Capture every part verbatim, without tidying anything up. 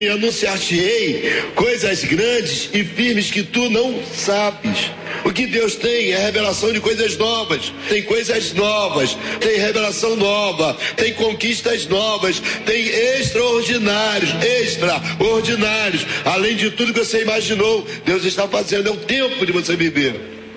E anunciar-te-ei coisas grandes e firmes que tu não sabes. O que Deus tem é revelação de coisas novas. Tem coisas novas, tem revelação nova, tem conquistas novas, tem extraordinários, extraordinários. Além de tudo que você imaginou, Deus está fazendo. É o tempo de você viver.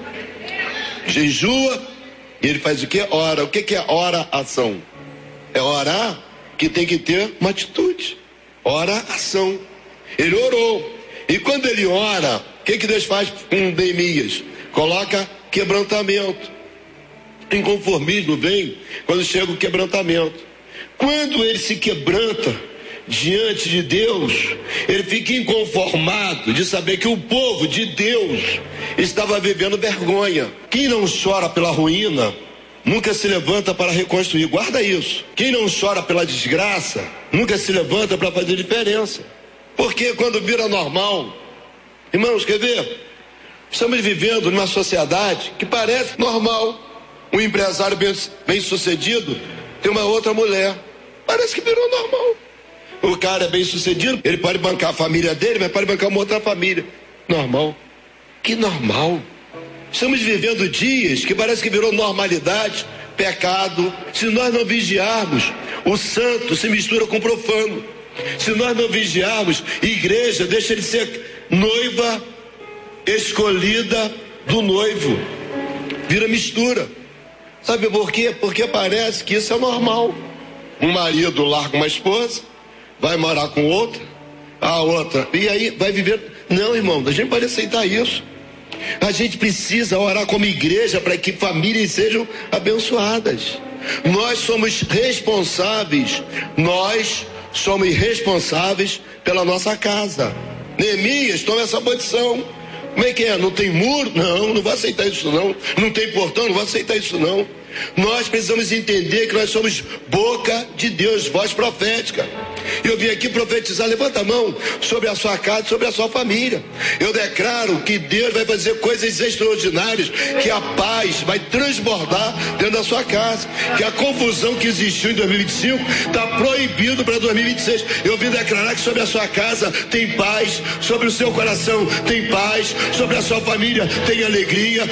Jejua, e ele faz o que? Ora. O que que é oração? É orar que tem que ter uma atitude. Oração. Ele orou. E quando ele ora, o que que Deus faz com Neemias? Coloca quebrantamento. Inconformismo vem quando chega o quebrantamento. Quando ele se quebranta diante de Deus, ele fica inconformado de saber que o povo de Deus estava vivendo vergonha. Quem não chora pela ruína nunca se levanta para reconstruir. Guarda isso. Quem não chora pela desgraça nunca se levanta para fazer diferença. Porque quando vira normal, irmãos, quer ver? Estamos vivendo numa sociedade que parece normal. Um empresário bem, bem sucedido tem uma outra mulher. Parece que virou normal. O cara é bem sucedido, ele pode bancar a família dele, mas pode bancar uma outra família. Normal. Que normal. Estamos vivendo dias que parece que virou normalidade, pecado. Se nós não vigiarmos, o santo se mistura com o profano. Se nós não vigiarmos, igreja deixa de ser noiva escolhida do noivo. Vira mistura. Sabe por quê? Porque parece que isso é normal. Um marido larga uma esposa, vai morar com outra, a outra, e aí vai viver. Não, irmão, a gente pode aceitar isso. A gente precisa orar como igreja para que famílias sejam abençoadas. Nós somos responsáveis, nós somos responsáveis pela nossa casa. Neemias toma essa posição. Como é que é? Não tem muro? Não, não vou aceitar isso não. Não tem portão? Não vou aceitar isso não. Nós precisamos entender que nós somos boca de Deus, voz profética. Eu vim aqui profetizar, levanta a mão sobre a sua casa, sobre a sua família. Eu declaro que Deus vai fazer coisas extraordinárias, que a paz vai transbordar dentro da sua casa, que a confusão que existiu em dois mil e vinte e cinco está proibido para dois mil e vinte e seis. Eu vim declarar que sobre a sua casa tem paz, sobre o seu coração tem paz, sobre a sua família tem alegria,